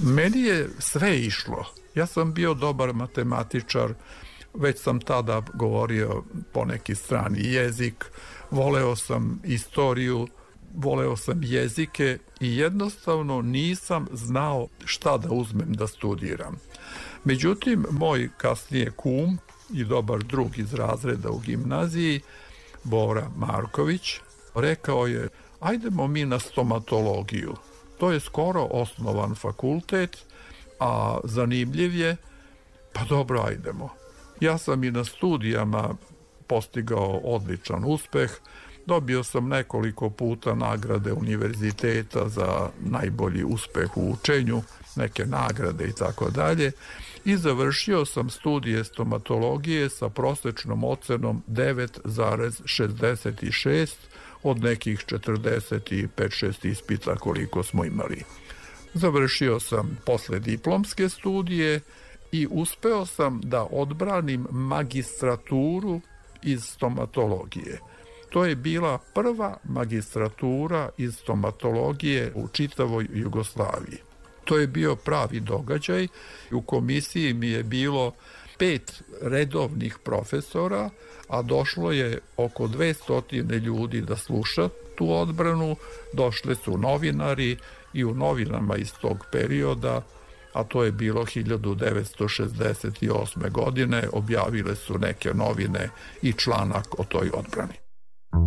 Meni je sve išlo. Ja sam bio dobar matematičar, već sam tada govorio poneki strani jezik, voleo sam istoriju, voleo sam jezike i jednostavno nisam znao šta da uzmem da studiram. Međutim, moj kasnije kum i dobar drug iz razreda u gimnaziji, Bora Marković, rekao je, ajdemo mi na stomatologiju. To je skoro osnovan fakultet, a zanimljiv je, pa dobro, ajdemo. Ja sam i na studijama postigao odličan uspeh, dobio sam nekoliko puta nagrade univerziteta za najbolji uspeh u učenju, neke nagrade i tako dalje, i završio sam studije stomatologije sa prosečnom ocenom 9,66 od nekih 45-6 ispita koliko smo imali. Završio sam posle diplomske studije i uspeo sam da odbranim magistraturu iz stomatologije. To je bila prva magistratura iz stomatologije u čitavoj Jugoslaviji. To je bio pravi događaj. U komisiji mi je bilo 5 redovnih profesora, a došlo je oko 200 ljudi da sluša tu odbranu. Došli su novinari i u novinama iz tog perioda, a to je bilo 1968. godine, objavile su neke novine i članak o toj odbrani.